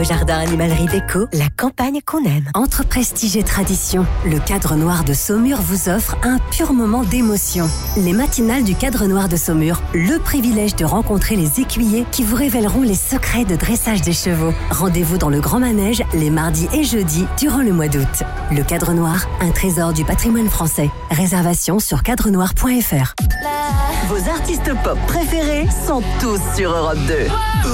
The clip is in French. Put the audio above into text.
Jardin Animalerie Déco, la campagne qu'on aime. Entre prestige et tradition, le Cadre Noir de Saumur vous offre un pur moment d'émotion. Les matinales du Cadre Noir de Saumur, le privilège de rencontrer les écuyers qui vous révéleront les secrets de dressage des chevaux. Rendez-vous dans le Grand Manège les mardis et jeudis durant le mois d'août. Le Cadre Noir, un trésor du patrimoine français. Réservation sur cadrenoir.fr. Vos artistes pop préférés sont tous sur Europe 2.